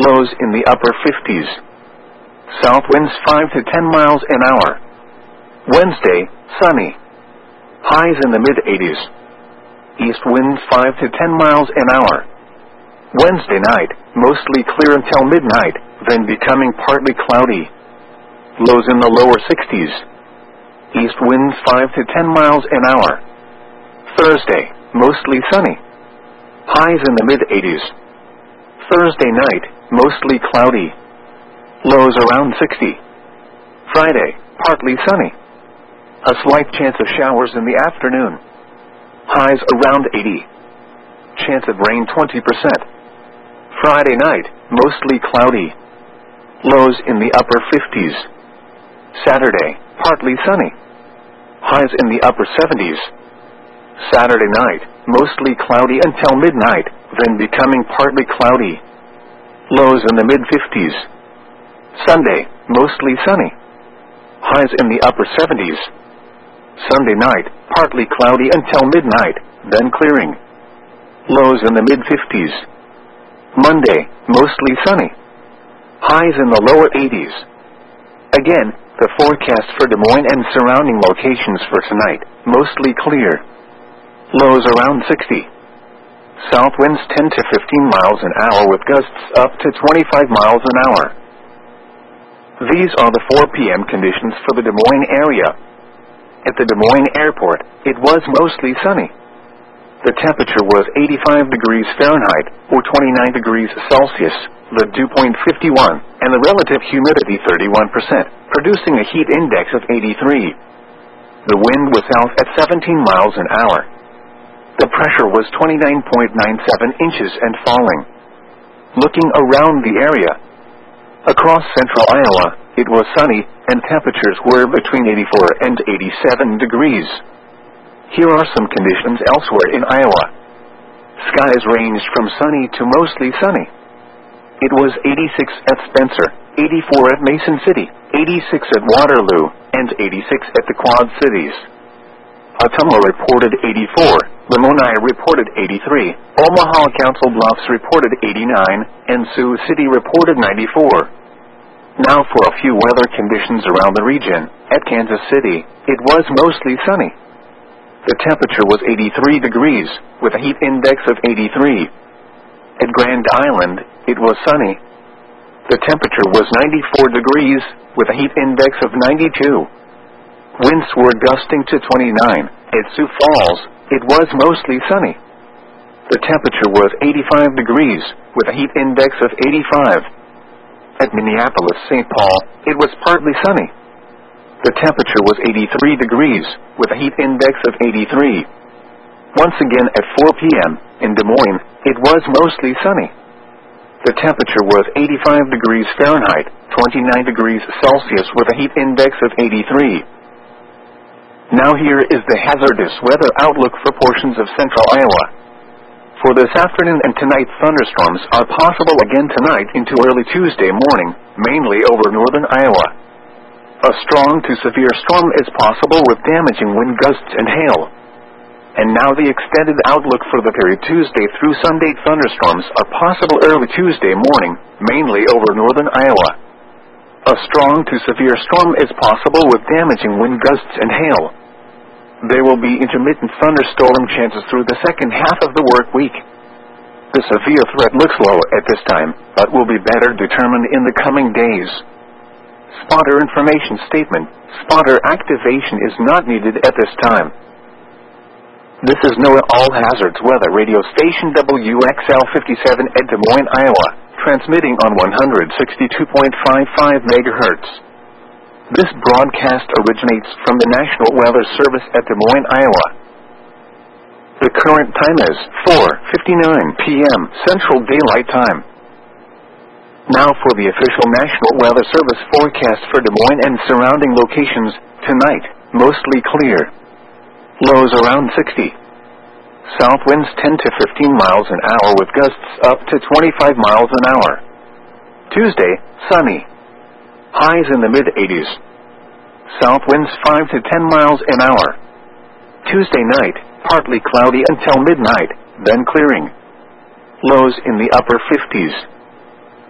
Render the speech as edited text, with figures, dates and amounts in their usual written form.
Lows in the upper 50s. South winds 5 to 10 miles an hour. Wednesday, sunny. Highs in the mid-80s. East winds 5 to 10 miles an hour. Wednesday night, mostly clear until midnight, then becoming partly cloudy. Lows in the lower 60s. East winds 5 to 10 miles an hour. Thursday, mostly sunny. Highs in the mid-80s. Thursday night, mostly cloudy. Lows around 60. Friday, partly sunny. A slight chance of showers in the afternoon. Highs around 80. Chance of rain 20%. Friday night, mostly cloudy. Lows in the upper 50s. Saturday, partly sunny. Highs in the upper 70s. Saturday night, mostly cloudy until midnight, then becoming partly cloudy. Lows in the mid-50s. Sunday, mostly sunny. Highs in the upper 70s. Sunday night, partly cloudy until midnight, then clearing. Lows in the mid-50s. Monday, mostly sunny. Highs in the lower 80s. Again, the forecast for Des Moines and surrounding locations for tonight, mostly clear. Lows around 60. South winds 10 to 15 miles an hour with gusts up to 25 miles an hour. These are the 4 p.m. conditions for the Des Moines area. At the Des Moines airport, it was mostly sunny. The temperature was 85 degrees Fahrenheit, or 29 degrees Celsius, the dew point 51, and the relative humidity 31%, producing a heat index of 83. The wind was south at 17 miles an hour. The pressure was 29.97 inches and falling. Looking around the area, across central Iowa, it was sunny, and temperatures were between 84 and 87 degrees. Here are some conditions elsewhere in Iowa. Skies ranged from sunny to mostly sunny. It was 86 at Spencer, 84 at Mason City, 86 at Waterloo, and 86 at the Quad Cities. Ottumwa reported 84, Lamoni reported 83, Omaha Council Bluffs reported 89, and Sioux City reported 94. Now for a few weather conditions around the region. At Kansas City, it was mostly sunny. The temperature was 83 degrees, with a heat index of 83. At Grand Island, it was sunny. The temperature was 94 degrees, with a heat index of 92. Winds were gusting to 29. At Sioux Falls, it was mostly sunny. The temperature was 85 degrees, with a heat index of 85. At Minneapolis-St. Paul, it was partly sunny. The temperature was 83 degrees, with a heat index of 83. Once again at 4 p.m., in Des Moines, it was mostly sunny. The temperature was 85 degrees Fahrenheit, 29 degrees Celsius, with a heat index of 83. Now here is the hazardous weather outlook for portions of central Iowa. For this afternoon and tonight, thunderstorms are possible again tonight into early Tuesday morning, mainly over northern Iowa. A strong to severe storm is possible with damaging wind gusts and hail. And now the extended outlook for the period Tuesday through Sunday. Thunderstorms are possible early Tuesday morning, mainly over northern Iowa. A strong to severe storm is possible with damaging wind gusts and hail. There will be intermittent thunderstorm chances through the second half of the work week. The severe threat looks low at this time, but will be better determined in the coming days. Spotter information statement. Spotter activation is not needed at this time. This is NOAA All Hazards Weather Radio Station WXL 57 at Des Moines, Iowa, transmitting on 162.55 megahertz. This broadcast originates from the National Weather Service at Des Moines, Iowa. The current time is 4:59 p.m. Central Daylight Time. Now for the official National Weather Service forecast for Des Moines and surrounding locations. Tonight, mostly clear. Lows around 60. South winds 10 to 15 miles an hour with gusts up to 25 miles an hour. Tuesday, sunny. Highs in the mid-80s. South winds 5 to 10 miles an hour. Tuesday night, partly cloudy until midnight, then clearing. Lows in the upper 50s.